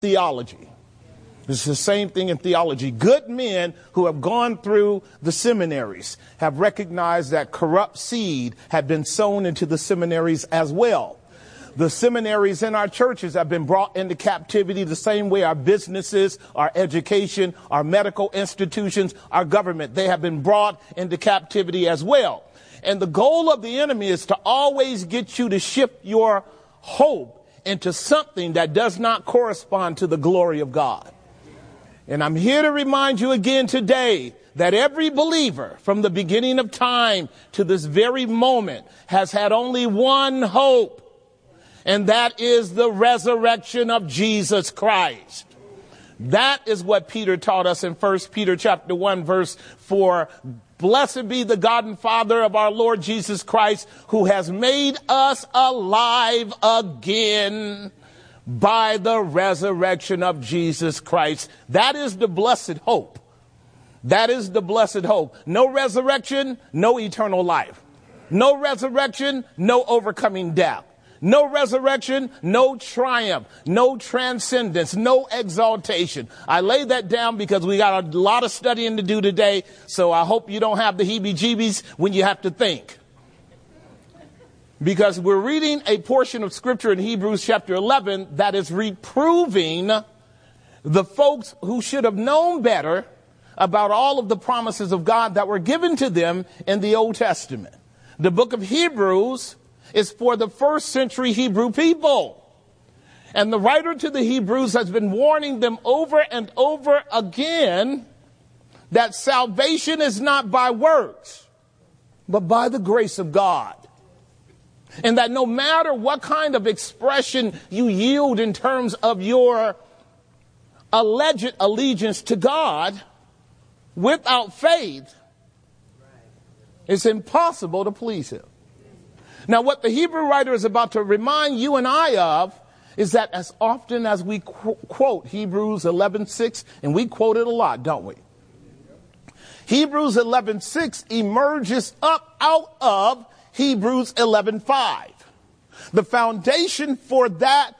theology. It's the same thing in theology. Good men who have gone through the seminaries have recognized that corrupt seed had been sown into the seminaries as well. The seminaries in our churches have been brought into captivity the same way our businesses, our education, our medical institutions, our government, they have been brought into captivity as well. And the goal of the enemy is to always get you to shift your hope into something that does not correspond to the glory of God. And I'm here to remind you again today that every believer from the beginning of time to this very moment has had only one hope. And that is the resurrection of Jesus Christ. That is what Peter taught us in 1 Peter chapter 1, verse 4. Blessed be the God and Father of our Lord Jesus Christ, who has made us alive again by the resurrection of Jesus Christ. That is the blessed hope. That is the blessed hope. No resurrection, no eternal life. No resurrection, no overcoming death. No resurrection, no triumph, no transcendence, no exaltation. I lay that down because we got a lot of studying to do today, so I hope you don't have the heebie-jeebies when you have to think. Because we're reading a portion of scripture in Hebrews chapter 11 that is reproving the folks who should have known better about all of the promises of God that were given to them in the Old Testament. The book of Hebrews is for the first century Hebrew people. And the writer to the Hebrews has been warning them over and over again that salvation is not by works, but by the grace of God. And that no matter what kind of expression you yield in terms of your alleged allegiance to God, without faith, it's impossible to please him. Now, what the Hebrew writer is about to remind you and I of is that as often as we quote Hebrews 11:6, and we quote it a lot, don't we? Hebrews 11:6 emerges up out of Hebrews 11:5. The foundation for that,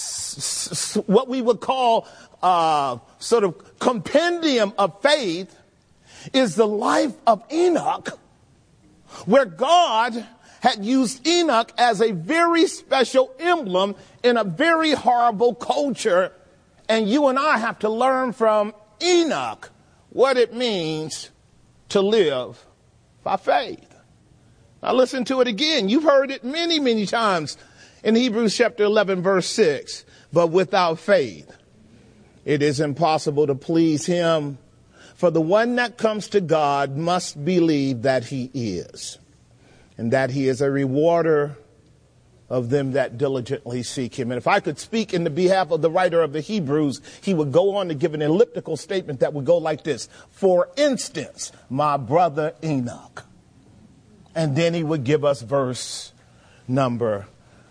what we would call sort of compendium of faith, is the life of Enoch, where God had used Enoch as a very special emblem in a very horrible culture. And you and I have to learn from Enoch what it means to live by faith. Now listen to it again. You've heard it many, many times in Hebrews chapter 11, verse 6. But without faith, it is impossible to please him. For the one that comes to God must believe that he is, and that he is a rewarder of them that diligently seek him. And if I could speak in the behalf of the writer of the Hebrews, he would go on to give an elliptical statement that would go like this. For instance, my brother Enoch. And then he would give us verse number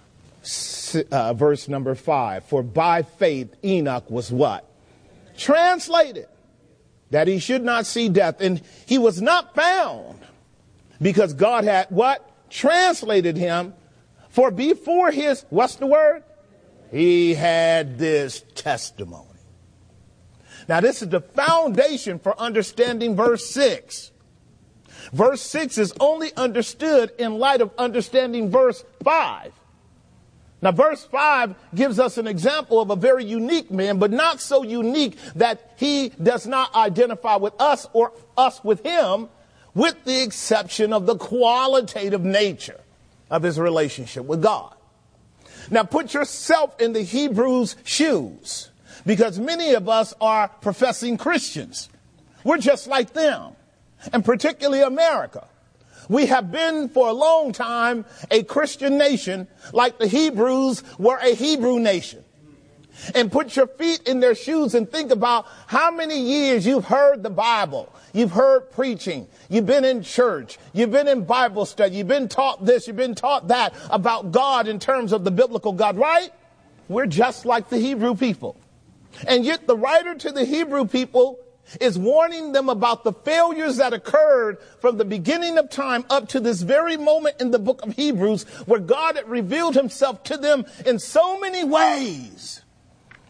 5. For by faith Enoch was what? Translated, that he should not see death. And he was not found, because God had what? Translated him. For before his, what's the word? He had this testimony. Now this is the foundation for understanding verse 6. Verse 6 is only understood in light of understanding verse 5. Now verse 5 gives us an example of a very unique man, but not so unique that he does not identify with us or us with him, with the exception of the qualitative nature of his relationship with God. Now put yourself in the Hebrews' shoes, because many of us are professing Christians. We're just like them, and particularly America. We have been for a long time a Christian nation, like the Hebrews were a Hebrew nation. And put your feet in their shoes and think about how many years you've heard the Bible. You've heard preaching. You've been in church. You've been in Bible study. You've been taught this. You've been taught that about God in terms of the biblical God, right? We're just like the Hebrew people. And yet the writer to the Hebrew people is warning them about the failures that occurred from the beginning of time up to this very moment in the book of Hebrews, where God had revealed himself to them in so many ways.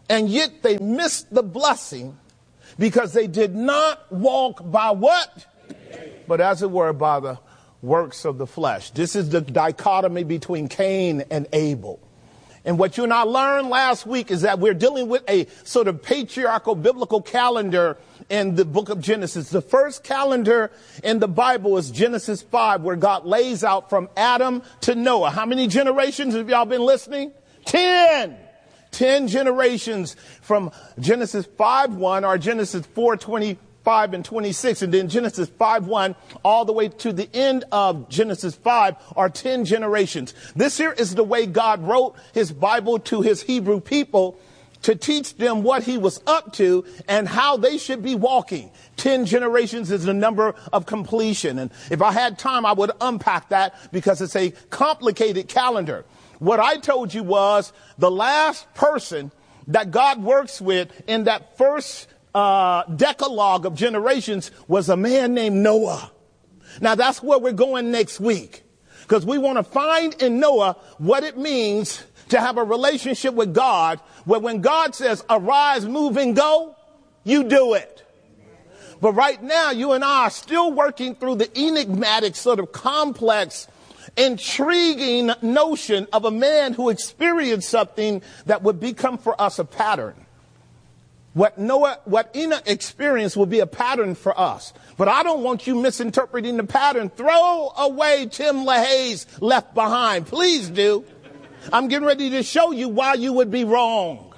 And yet they missed the blessing because they did not walk by what? But as it were, by the works of the flesh. This is the dichotomy between Cain and Abel. And what you and I learned last week is that we're dealing with a sort of patriarchal biblical calendar in the book of Genesis. The first calendar in the Bible is Genesis 5, where God lays out from Adam to Noah. How many generations have y'all been listening? 10. 10 generations from Genesis 5:1 or Genesis 4:25 and 26, and then Genesis 5:1 all the way to the end of Genesis 5 are 10 generations. This here is the way God wrote his Bible to his Hebrew people to teach them what he was up to and how they should be walking. 10 generations is the number of completion. And if I had time, I would unpack that because it's a complicated calendar. What I told you was the last person that God works with in that first decalogue of generations was a man named Noah. Now that's where we're going next week, because we want to find in Noah what it means to have a relationship with God, where when God says, arise, move, and go, you do it. But right now, you and I are still working through the enigmatic, sort of complex, intriguing notion of a man who experienced something that would become for us a pattern. What Enoch experienced will be a pattern for us. But I don't want you misinterpreting the pattern. Throw away Tim LaHaye's Left Behind. Please do. I'm getting ready to show you why you would be wrong.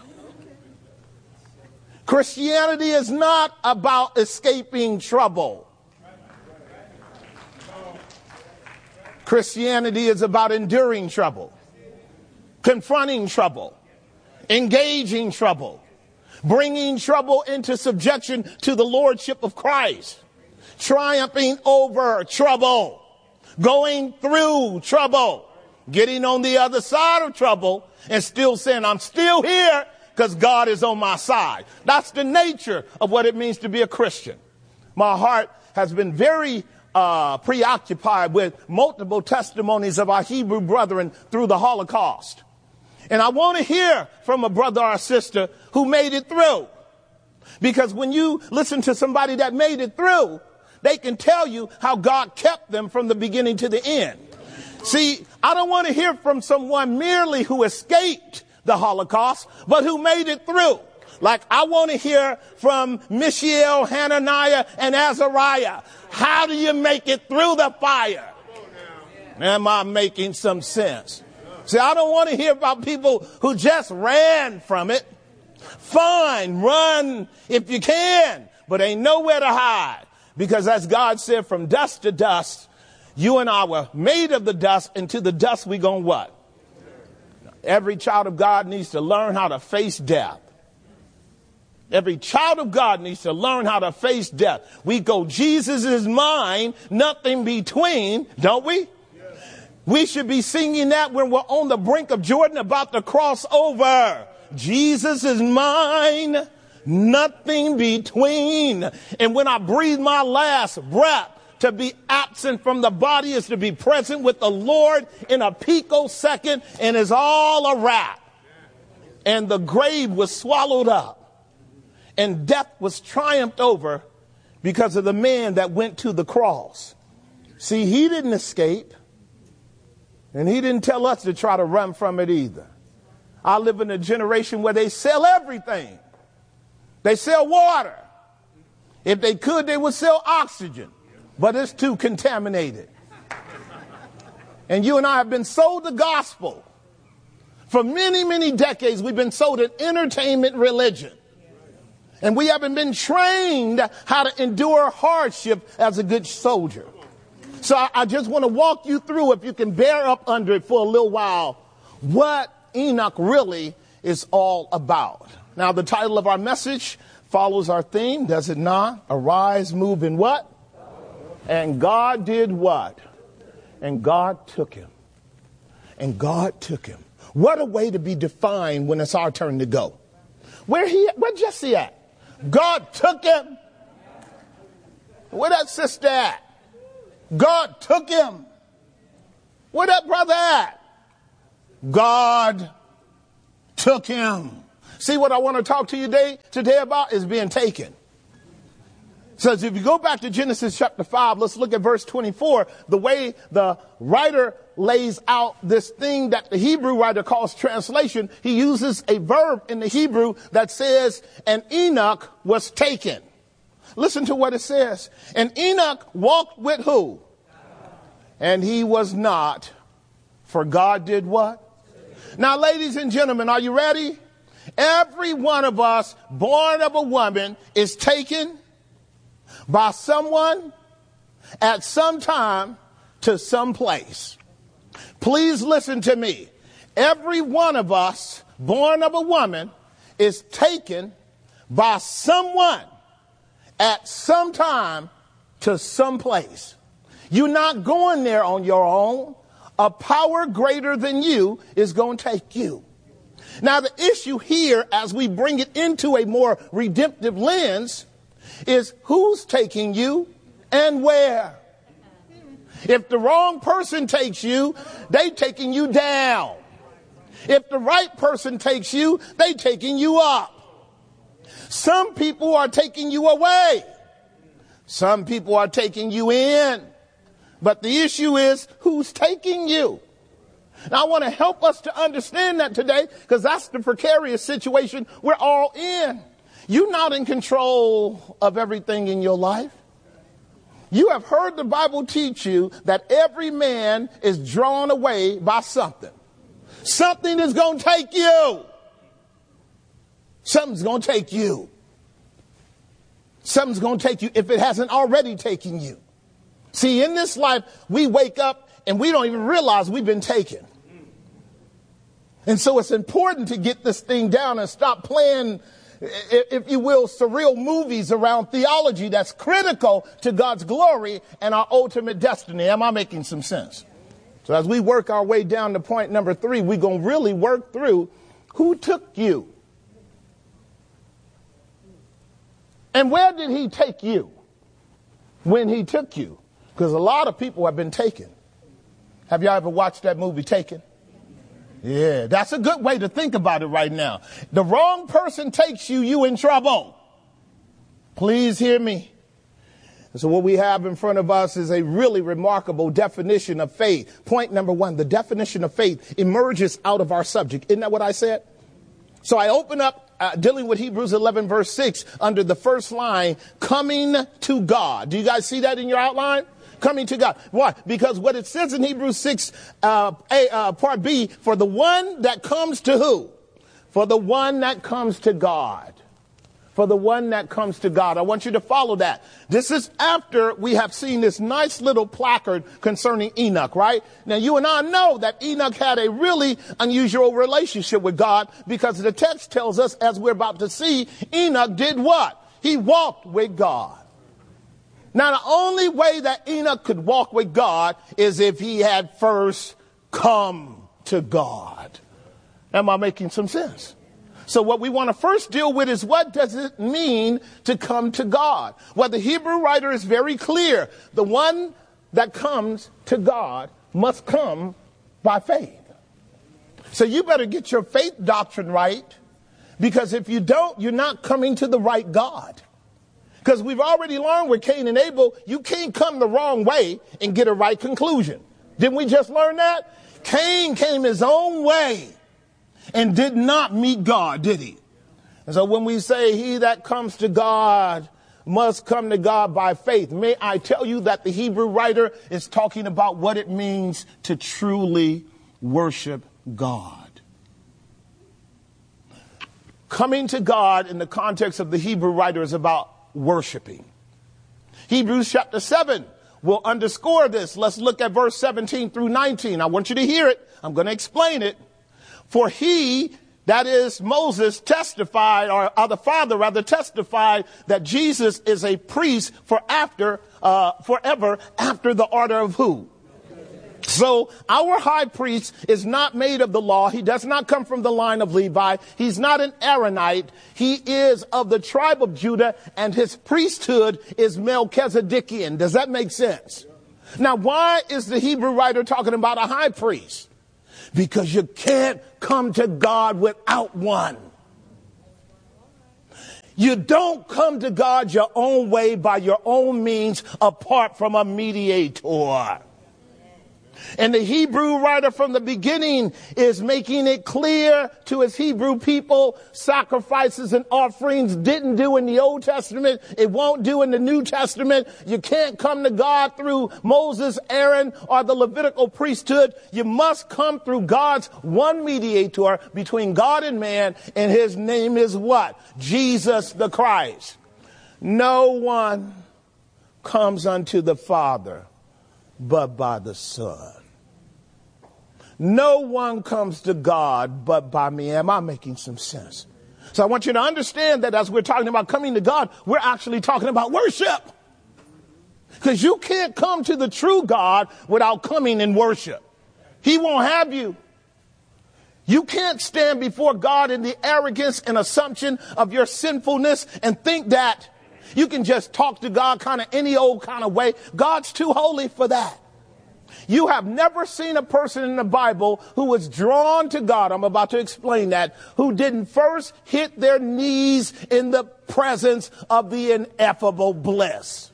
Christianity is not about escaping trouble. Christianity is about enduring trouble, confronting trouble, engaging trouble, bringing trouble into subjection to the lordship of Christ, triumphing over trouble, going through trouble, getting on the other side of trouble and still saying, I'm still here because God is on my side. That's the nature of what it means to be a Christian. My heart has been very preoccupied with multiple testimonies of our Hebrew brethren through the Holocaust. And I want to hear from a brother or a sister who made it through. Because when you listen to somebody that made it through, they can tell you how God kept them from the beginning to the end. See, I don't want to hear from someone merely who escaped the Holocaust, but who made it through. Like, I want to hear from Mishael, Hananiah, and Azariah. How do you make it through the fire? Am I making some sense? See, I don't want to hear about people who just ran from it. Fine, run if you can, but ain't nowhere to hide. Because as God said, from dust to dust, you and I were made of the dust, and to the dust we gonna what? Every child of God needs to learn how to face death. Every child of God needs to learn how to face death. We go, Jesus is mine, nothing between, don't we? Yes. We should be singing that when we're on the brink of Jordan about to cross over. Jesus is mine, nothing between. And when I breathe my last breath, to be absent from the body is to be present with the Lord in a picosecond, and it's all a wrap. And the grave was swallowed up. And death was triumphed over because of the man that went to the cross. See, he didn't escape. And he didn't tell us to try to run from it either. I live in a generation where they sell everything. They sell water. If they could, they would sell oxygen. But it's too contaminated. And you and I have been sold the gospel. For many, many decades, we've been sold an entertainment religion. And we haven't been trained how to endure hardship as a good soldier. So I just want to walk you through, if you can bear up under it for a little while, what Enoch really is all about. Now, the title of our message follows our theme, does it not? Arise, move, and what? And God did what? And God took him. And God took him. What a way to be defined when it's our turn to go. Where Jesse at? God took him. Where that sister at? God took him. Where that brother at? God took him. See, what I want to talk to you today about is being taken. So if you go back to Genesis chapter 5, let's look at verse 24, the way the writer lays out this thing that the Hebrew writer calls translation. He uses a verb in the Hebrew that says, and Enoch was taken. Listen to what it says. And Enoch walked with who? And he was not, for God did what? Now, ladies and gentlemen, are you ready? Every one of us born of a woman is taken by someone at some time to some place. Please listen to me. Every one of us born of a woman is taken by someone at some time to some place. You're not going there on your own. A power greater than you is going to take you. Now, the issue here, as we bring it into a more redemptive lens, is who's taking you and where. If the wrong person takes you, they taking you down. If the right person takes you, they taking you up. Some people are taking you away. Some people are taking you in. But the issue is who's taking you. Now, I want to help us to understand that today, because that's the precarious situation we're all in. You're not in control of everything in your life. You have heard the Bible teach you that every man is drawn away by something. Something is going to take you. Something's going to take you. Something's going to take you if it hasn't already taken you. See, in this life, we wake up and we don't even realize we've been taken. And so it's important to get this thing down and stop playing, if you will, surreal movies around theology that's critical to God's glory and our ultimate destiny. Am I making some sense? So as we work our way down to point number 3, we're going to really work through who took you. And where did he take you when he took you? Because a lot of people have been taken. Have y'all ever watched that movie Taken? Yeah, that's a good way to think about it right now. The wrong person takes you, you in trouble. Please hear me. So what we have in front of us is a really remarkable definition of faith. Point number 1, the definition of faith emerges out of our subject. Isn't that what I said? So I open up dealing with Hebrews 11 verse 6 under the first line, coming to God. Do you guys see that in your outline? Coming to God. Why? Because what it says in Hebrews 6, part B, for the one that comes to who? For the one that comes to God. For the one that comes to God. I want you to follow that. This is after we have seen this nice little placard concerning Enoch, right? Now, you and I know that Enoch had a really unusual relationship with God, because the text tells us, as we're about to see, Enoch did what? He walked with God. Now, the only way that Enoch could walk with God is if he had first come to God. Am I making some sense? So what we want to first deal with is, what does it mean to come to God? Well, the Hebrew writer is very clear. The one that comes to God must come by faith. So you better get your faith doctrine right, because if you don't, you're not coming to the right God. Because we've already learned with Cain and Abel, you can't come the wrong way and get a right conclusion. Didn't we just learn that? Cain came his own way and did not meet God, did he? And so when we say he that comes to God must come to God by faith, may I tell you that the Hebrew writer is talking about what it means to truly worship God. Coming to God in the context of the Hebrew writer is about worshiping. Hebrews chapter 7 will underscore this. Let's look at verse 17 through 19. I want you to hear it. I'm going to explain it. For he, that is Moses, testified, or the Father rather testified, that Jesus is a priest forever after the order of who? So our high priest is not made of the law. He does not come from the line of Levi. He's not an Aaronite. He is of the tribe of Judah, and his priesthood is Melchizedekian. Does that make sense? Now, why is the Hebrew writer talking about a high priest? Because you can't come to God without one. You don't come to God your own way by your own means apart from a mediator. And the Hebrew writer from the beginning is making it clear to his Hebrew people, sacrifices and offerings didn't do in the Old Testament. It won't do in the New Testament. You can't come to God through Moses, Aaron, or the Levitical priesthood. You must come through God's one mediator between God and man, and his name is what? Jesus the Christ. No one comes unto the Father but by the Son. No one comes to God but by me. Am I making some sense? So I want you to understand that as we're talking about coming to God, we're actually talking about worship. Because you can't come to the true God without coming in worship. He won't have you. You can't stand before God in the arrogance and assumption of your sinfulness and think that you can just talk to God kind of any old kind of way. God's too holy for that. You have never seen a person in the Bible who was drawn to God, I'm about to explain that, who didn't first hit their knees in the presence of the ineffable bliss.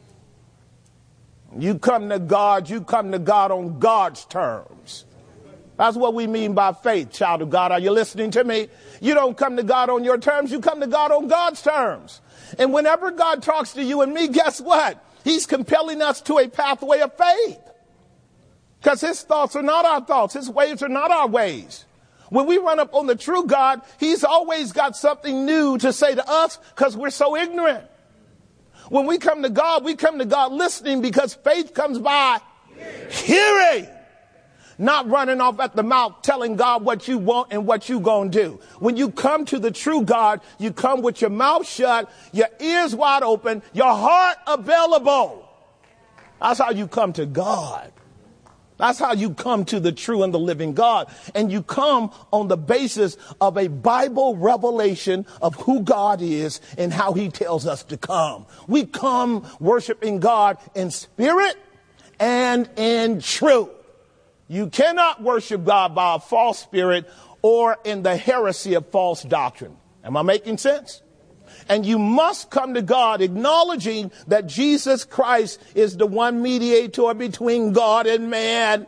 You come to God on God's terms. That's what we mean by faith, child of God. Are you listening to me? You don't come to God on your terms. You come to God on God's terms. And whenever God talks to you and me, guess what? He's compelling us to a pathway of faith. Because his thoughts are not our thoughts. His ways are not our ways. When we run up on the true God, he's always got something new to say to us because we're so ignorant. When we come to God listening because faith comes by hearing. Not running off at the mouth telling God what you want and what you gonna do. When you come to the true God, you come with your mouth shut, your ears wide open, your heart available. That's how you come to God. That's how you come to the true and the living God. And you come on the basis of a Bible revelation of who God is and how he tells us to come. We come worshiping God in spirit and in truth. You cannot worship God by a false spirit or in the heresy of false doctrine. Am I making sense? And you must come to God acknowledging that Jesus Christ is the one mediator between God and man.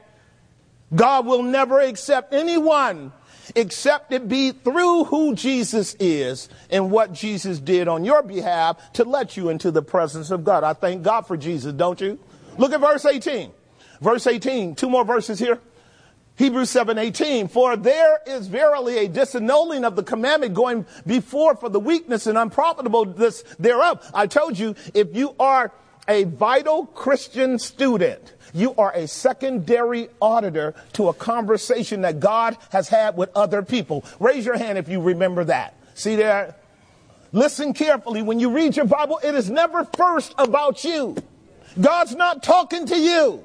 God will never accept anyone except it be through who Jesus is and what Jesus did on your behalf to let you into the presence of God. I thank God for Jesus, don't you? Look at verse 18. Verse 18, two more verses here. Hebrews 7:18, for there is verily a disannulling of the commandment going before for the weakness and unprofitableness thereof. I told you, if you are a vital Christian student, you are a secondary auditor to a conversation that God has had with other people. Raise your hand if you remember that. See there? Listen carefully. When you read your Bible, it is never first about you. God's not talking to you.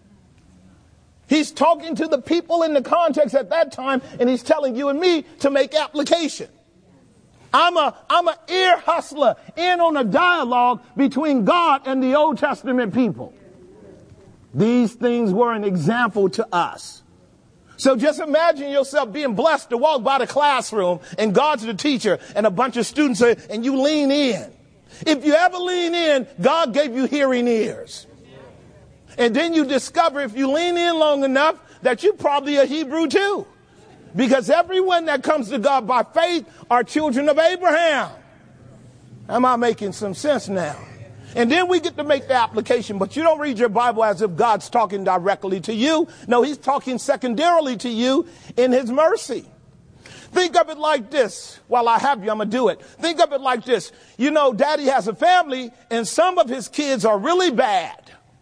He's talking to the people in the context at that time, and he's telling you and me to make application. I'm a ear hustler in on a dialogue between God and the Old Testament people. These things were an example to us. So just imagine yourself being blessed to walk by the classroom and God's the teacher and a bunch of students are, and you lean in. If you ever lean in, God gave you hearing ears. And then you discover if you lean in long enough that you're probably a Hebrew too. Because everyone that comes to God by faith are children of Abraham. Am I making some sense now? And then we get to make the application, but you don't read your Bible as if God's talking directly to you. No, he's talking secondarily to you in his mercy. Think of it like this. While I have you, I'm going to do it. Think of it like this. You know, daddy has a family and some of his kids are really bad.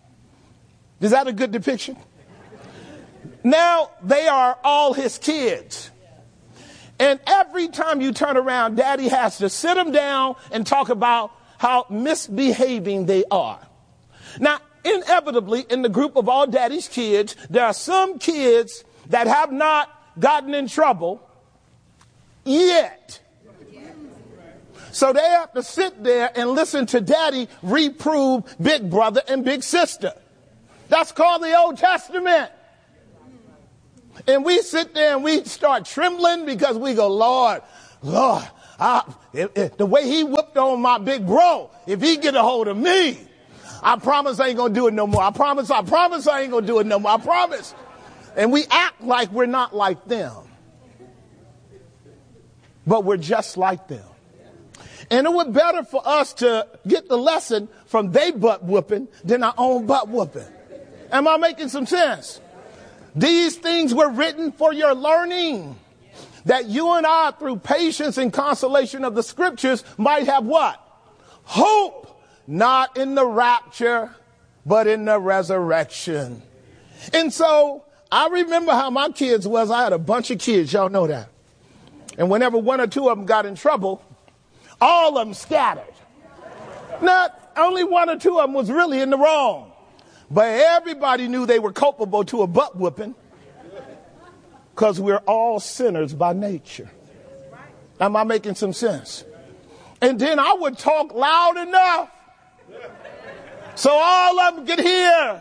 Is that a good depiction? Now they are all his kids. And every time you turn around, daddy has to sit them down and talk about how misbehaving they are. Now, inevitably, in the group of all daddy's kids, there are some kids that have not gotten in trouble yet. So they have to sit there and listen to daddy reprove big brother and big sister. That's called the Old Testament. And we sit there and we start trembling because we go, Lord, The way he whooped on my big bro, if he get a hold of me, I promise I ain't going to do it no more. I promise I ain't going to do it no more. I promise. And we act like we're not like them. But we're just like them. And it would be better for us to get the lesson from their butt whooping than our own butt whooping. Am I making some sense? These things were written for your learning, that you and I, through patience and consolation of the scriptures, might have what? Hope, not in the rapture, but in the resurrection. And so I remember how my kids was. I had a bunch of kids. Y'all know that. And whenever one or two of them got in trouble, all of them scattered. Not only one or two of them was really in the wrong, but everybody knew they were culpable to a butt whooping, because we're all sinners by nature. Am I making some sense? And then I would talk loud enough so all of them could hear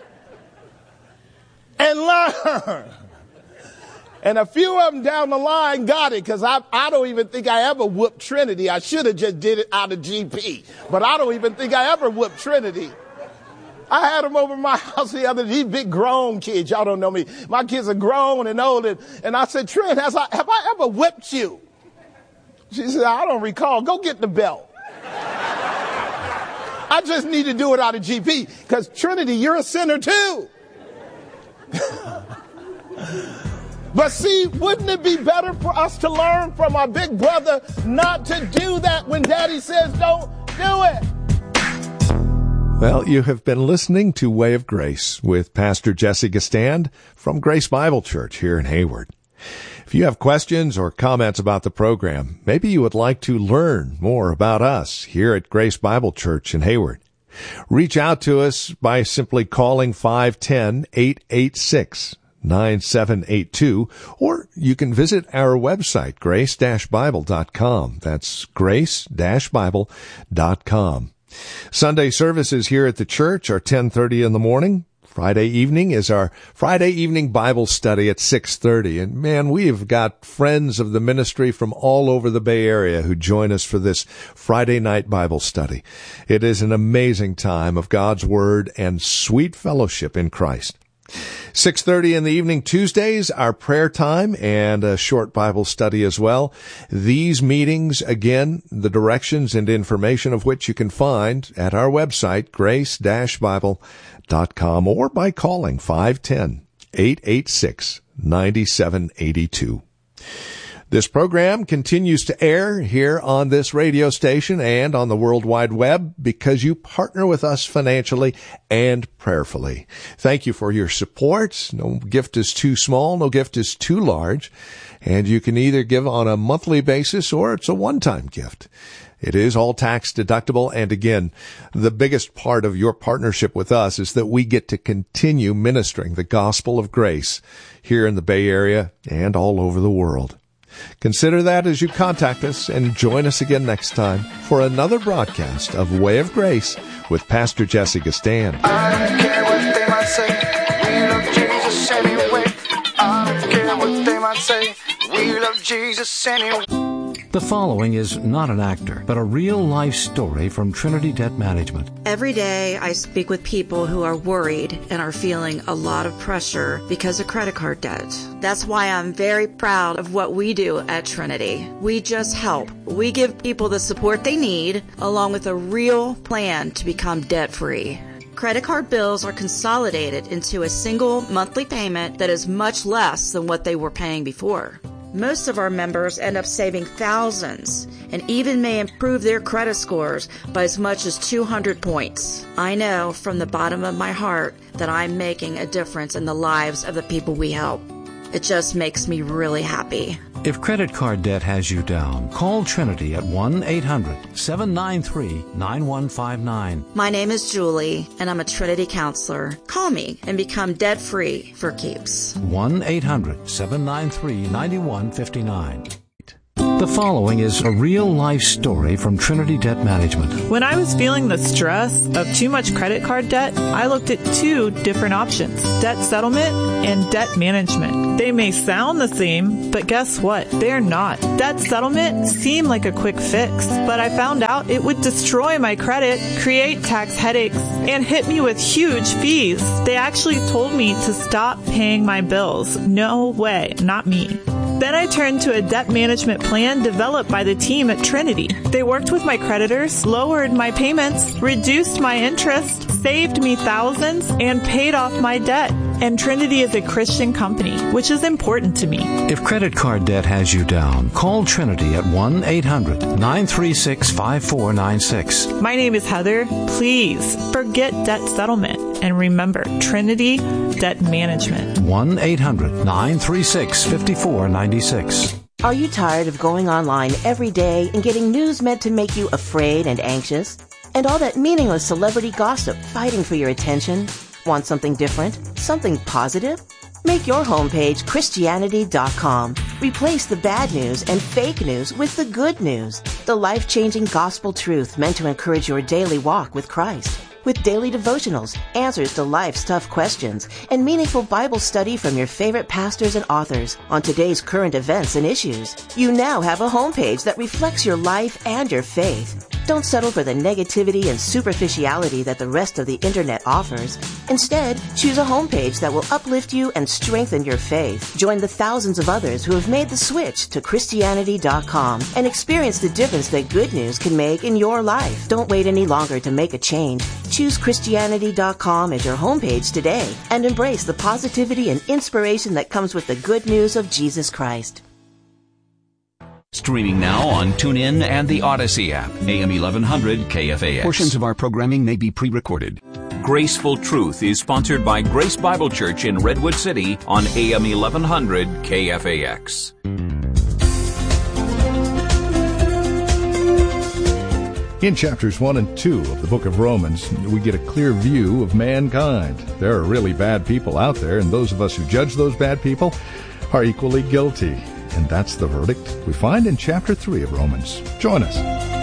and learn. And a few of them down the line got it, because I don't even think I ever whooped Trinity. I should have just did it out of GP, but I don't even think I ever whooped Trinity. I had them over my house the other day, these big grown kids. Y'all don't know me. My kids are grown and old. And I said, Trent, have I ever whipped you? She said, I don't recall. Go get the belt. I just need to do it out of GP, because Trinity, you're a sinner too. But see, wouldn't it be better for us to learn from our big brother not to do that when Daddy says don't do it? Well, you have been listening to Way of Grace with Pastor Jesse Gistand from Grace Bible Church here in Hayward. If you have questions or comments about the program, maybe you would like to learn more about us here at Grace Bible Church in Hayward, reach out to us by simply calling 510-886-9782, or you can visit our website, grace-bible.com. That's grace-bible.com. Sunday services here at the church are 10:30 in the morning. Friday evening is our Friday evening Bible study at 6:30. And man, we've got friends of the ministry from all over the Bay Area who join us for this Friday night Bible study. It is an amazing time of God's Word and sweet fellowship in Christ. 6:30 in the evening Tuesdays, our prayer time and a short Bible study as well. These meetings, again, the directions and information of which you can find at our website, grace-bible.com, or by calling 510-886-9782. This program continues to air here on this radio station and on the World Wide Web because you partner with us financially and prayerfully. Thank you for your support. No gift is too small, no gift is too large, and you can either give on a monthly basis or it's a one-time gift. It is all tax deductible, and again, the biggest part of your partnership with us is that we get to continue ministering the gospel of grace here in the Bay Area and all over the world. Consider that as you contact us, and join us again next time for another broadcast of Way of Grace with Pastor Jesse Gistand. I don't care what they might say, we love Jesus anyway. I don't care what they might say, we love Jesus anyway. The following is not an actor, but a real-life story from Trinity Debt Management. Every day I speak with people who are worried and are feeling a lot of pressure because of credit card debt. That's why I'm very proud of what we do at Trinity. We just help. We give people the support they need, along with a real plan to become debt-free. Credit card bills are consolidated into a single monthly payment that is much less than what they were paying before. Most of our members end up saving thousands and even may improve their credit scores by as much as 200 points. I know from the bottom of my heart that I'm making a difference in the lives of the people we help. It just makes me really happy. If credit card debt has you down, call Trinity at 1-800-793-9159. My name is Julie, and I'm a Trinity counselor. Call me and become debt-free for keeps. 1-800-793-9159. The following is a real-life story from Trinity Debt Management. When I was feeling the stress of too much credit card debt, I looked at two different options: debt settlement and debt management. They may sound the same, but guess what? They're not. Debt settlement seemed like a quick fix, but I found out it would destroy my credit, create tax headaches, and hit me with huge fees. They actually told me to stop paying my bills. No way, not me. Then I turned to a debt management plan developed by the team at Trinity. They worked with my creditors, lowered my payments, reduced my interest, saved me thousands, and paid off my debt. And Trinity is a Christian company, which is important to me. If credit card debt has you down, call Trinity at 1-800-936-5496. My name is Heather. Please forget debt settlement and remember Trinity Debt Management. 1-800-936-5496. Are you tired of going online every day and getting news meant to make you afraid and anxious? And all that meaningless celebrity gossip fighting for your attention? Want something different? Something positive? Make your homepage Christianity.com. Replace the bad news and fake news with the good news. The life-changing gospel truth meant to encourage your daily walk with Christ. With daily devotionals, answers to life's tough questions, and meaningful Bible study from your favorite pastors and authors on today's current events and issues. You now have a homepage that reflects your life and your faith. Don't settle for the negativity and superficiality that the rest of the internet offers. Instead, choose a homepage that will uplift you and strengthen your faith. Join the thousands of others who have made the switch to Christianity.com and experience the difference that good news can make in your life. Don't wait any longer to make a change. Choose Christianity.com as your homepage today and embrace the positivity and inspiration that comes with the good news of Jesus Christ. Streaming now on TuneIn and the Odyssey app. AM 1100 KFAX. Portions of our programming may be pre-recorded. Graceful Truth is sponsored by Grace Bible Church in Redwood City on AM 1100 KFAX. In chapters 1 and 2 of the book of Romans, we get a clear view of mankind. There are really bad people out there, and those of us who judge those bad people are equally guilty. And that's the verdict we find in chapter 3 of Romans. Join us.